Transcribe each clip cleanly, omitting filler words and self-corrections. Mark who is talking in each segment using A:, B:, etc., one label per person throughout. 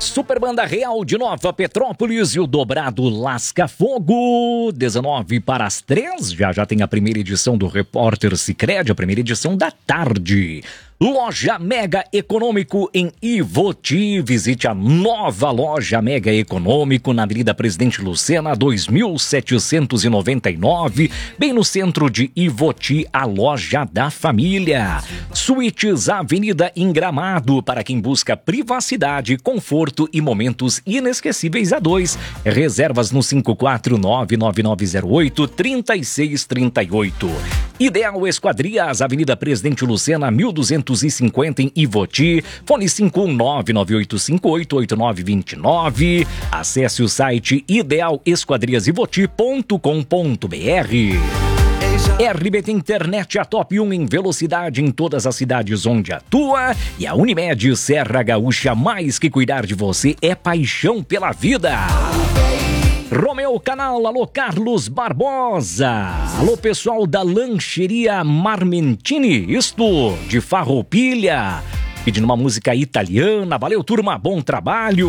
A: Super Banda Real de Nova Petrópolis e o dobrado Lasca Fogo, 2:50. Já tem a primeira edição do Repórter Sicredi, a primeira edição da tarde. Loja Mega Econômico em Ivoti. Visite a nova Loja Mega Econômico na Avenida Presidente Lucena, 2799, bem no centro de Ivoti, a loja da família. Suítes Avenida em Gramado, para quem busca privacidade, conforto e momentos inesquecíveis a dois. Reservas no 549-9908-3638. Ideal Esquadrias, Avenida Presidente Lucena, 1250 em Ivoti. Fone 51998588929. Acesse o site idealesquadriasivoti.com.br. RBT Internet, a top 1 em velocidade em todas as cidades onde atua. E a Unimed Serra Gaúcha, mais que cuidar de você, é paixão pela vida. Romeu Canal, alô Carlos Barbosa, alô pessoal da Lancheria Marmentini, isto de Farroupilha, pedindo uma música italiana. Valeu turma, bom trabalho.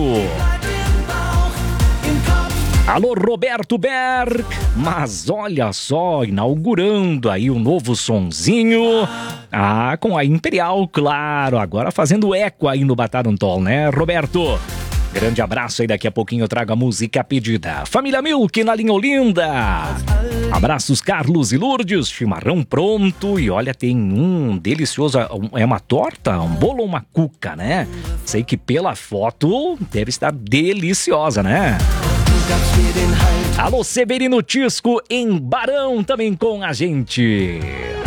A: Alô Roberto Berg, mas olha só, inaugurando aí um novo sonzinho, com a Imperial, claro, agora fazendo eco aí no Batarantol, né Roberto? Grande abraço aí, daqui a pouquinho eu trago a música pedida. Família Milk na linha Olinda. Abraços Carlos e Lourdes, chimarrão pronto. E olha, tem um delicioso, é uma torta, um bolo ou uma cuca, né? Sei que pela foto deve estar deliciosa, né? Alô Severino Tisco em Barão também com a gente.